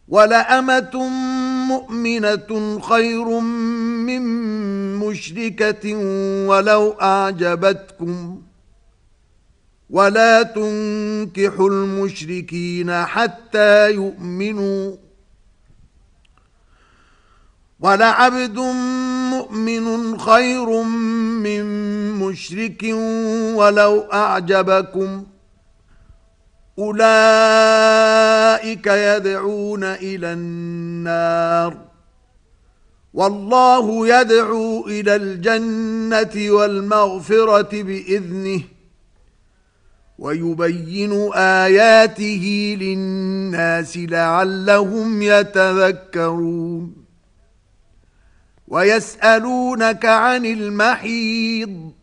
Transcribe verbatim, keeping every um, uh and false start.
ولأمة مؤمنة خير من مشركة ولو أعجبتكم ولا تنكحوا المشركين حتى يؤمنوا ولعبد مؤمن خير من مشرك ولو أعجبكم أولئك يدعون إلى النار والله يدعو إلى الجنة والمغفرة بإذنه ويبين آياته للناس لعلهم يتذكرون ويسألونك عن المحيض